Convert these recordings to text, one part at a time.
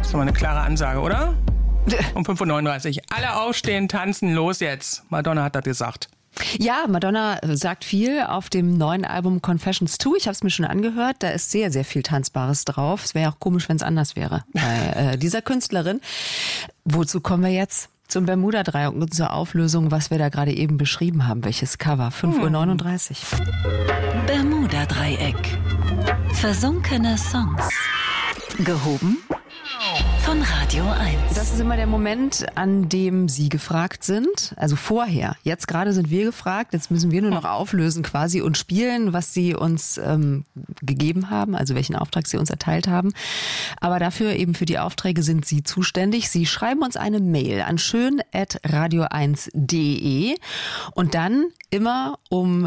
ist doch mal eine klare Ansage, oder? Um 5.39 Uhr. Alle aufstehen, tanzen, los jetzt. Madonna hat das gesagt. Ja, Madonna sagt viel auf dem neuen Album Confessions 2. Ich habe es mir schon angehört. Da ist sehr, sehr viel Tanzbares drauf. Es wäre ja auch komisch, wenn es anders wäre bei dieser Künstlerin. Wozu kommen wir jetzt? Zum Bermuda-Dreieck und zur Auflösung, was wir da gerade eben beschrieben haben. Welches Cover? 5.39 Uhr. Bermuda-Dreieck. Versunkene Songs. Gehoben von Radio 1. Das ist immer der Moment, an dem Sie gefragt sind. Also vorher. Jetzt gerade sind wir gefragt. Jetzt müssen wir nur noch auflösen quasi und spielen, was Sie uns gegeben haben, also welchen Auftrag Sie uns erteilt haben. Aber dafür eben für die Aufträge sind Sie zuständig. Sie schreiben uns eine Mail an schön@radio1.de und dann immer um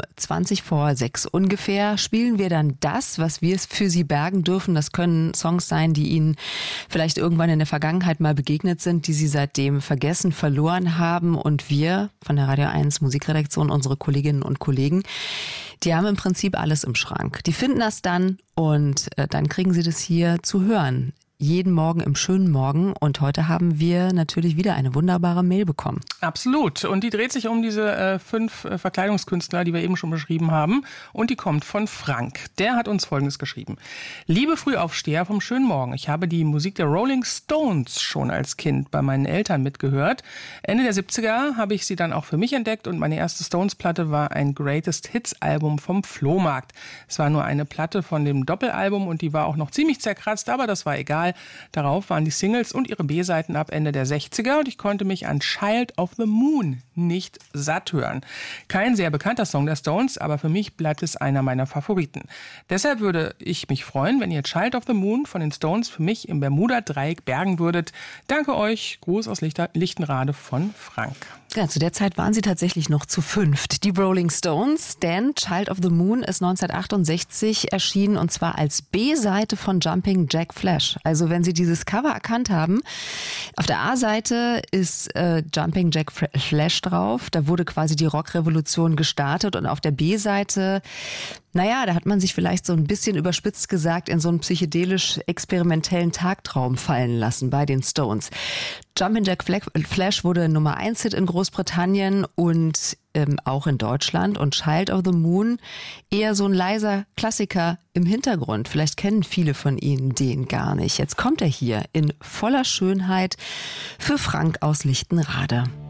5:20 ungefähr spielen wir dann das, was wir für Sie bergen dürfen. Das können Songs sein, die Ihnen vielleicht irgendwann in der Vergangenheit mal begegnet sind, die Sie seitdem vergessen, verloren haben. Und wir von der Radio 1 Musikredaktion, unsere Kolleginnen und Kollegen, die haben im Prinzip alles im Schrank. Die finden das dann und dann kriegen Sie das hier zu hören. Jeden Morgen im schönen Morgen. Und heute haben wir natürlich wieder eine wunderbare Mail bekommen. Absolut. Und die dreht sich um diese 5 Verkleidungskünstler, die wir eben schon beschrieben haben. Und die kommt von Frank. Der hat uns Folgendes geschrieben. Liebe Frühaufsteher vom schönen Morgen. Ich habe die Musik der Rolling Stones schon als Kind bei meinen Eltern mitgehört. Ende der 70er habe ich sie dann auch für mich entdeckt. Und meine erste Stones-Platte war ein Greatest Hits-Album vom Flohmarkt. Es war nur eine Platte von dem Doppelalbum und die war auch noch ziemlich zerkratzt, aber das war egal. Darauf waren die Singles und ihre B-Seiten ab Ende der 60er und ich konnte mich an Child of the Moon nicht satt hören. Kein sehr bekannter Song der Stones, aber für mich bleibt es einer meiner Favoriten. Deshalb würde ich mich freuen, wenn ihr Child of the Moon von den Stones für mich im Bermuda-Dreieck bergen würdet. Danke euch. Gruß aus Lichtenrade von Frank. Ja, zu der Zeit waren sie tatsächlich noch zu 5. Die Rolling Stones, denn Child of the Moon ist 1968 erschienen und zwar als B-Seite von Jumping Jack Flash. Also wenn Sie dieses Cover erkannt haben, auf der A-Seite ist Jumping Jack Flash drauf. Da wurde quasi die Rockrevolution gestartet und auf der B-Seite, naja, da hat man sich vielleicht so ein bisschen überspitzt gesagt in so einen psychedelisch-experimentellen Tagtraum fallen lassen bei den Stones. Jumpin' Jack Flash wurde Nummer 1 Hit in Großbritannien und auch in Deutschland. Und Child of the Moon eher so ein leiser Klassiker im Hintergrund. Vielleicht kennen viele von Ihnen den gar nicht. Jetzt kommt er hier in voller Schönheit für Frank aus Lichtenrade.